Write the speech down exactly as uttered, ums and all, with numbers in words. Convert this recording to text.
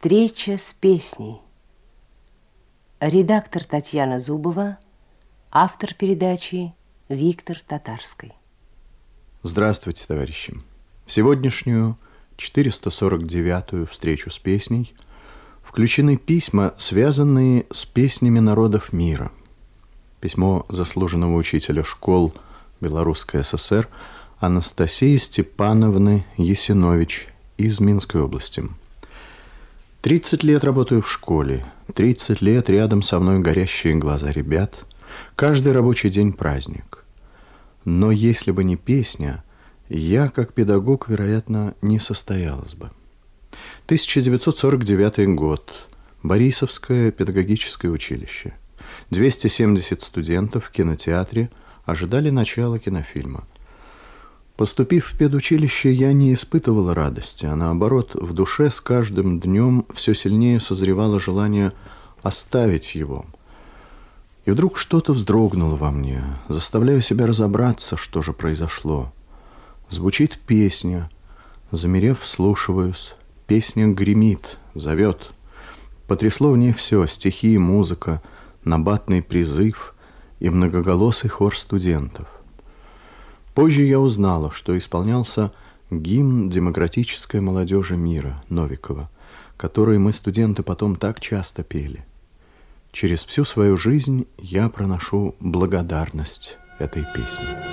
Встреча с песней. Редактор Татьяна Зубова, автор передачи Виктор Татарский. Здравствуйте, товарищи. В сегодняшнюю четыреста сорок девятую встречу с песней включены письма, связанные с песнями народов мира. Письмо заслуженного учителя школ Белорусской ССР Анастасии Степановны Есинович из Минской области. тридцать лет работаю в школе, тридцать лет рядом со мной горящие глаза ребят, каждый рабочий день праздник. Но если бы не песня, я, как педагог, вероятно, не состоялась бы. тысяча девятьсот сорок девятый год. Борисовское педагогическое училище. двести семьдесят студентов в кинотеатре ожидали начала кинофильма. Поступив в педучилище, я не испытывала радости, а наоборот, в душе с каждым днем все сильнее созревало желание оставить его. И вдруг что-то вздрогнуло во мне, заставляю себя разобраться, что же произошло. Звучит песня, замерев, вслушиваюсь, песня гремит, зовет. Потрясло в ней все: стихи, музыка, набатный призыв и многоголосый хор студентов. Позже я узнала, что исполнялся гимн демократической молодежи мира Новикова, который мы, студенты, потом так часто пели. Через всю свою жизнь я проношу благодарность этой песне.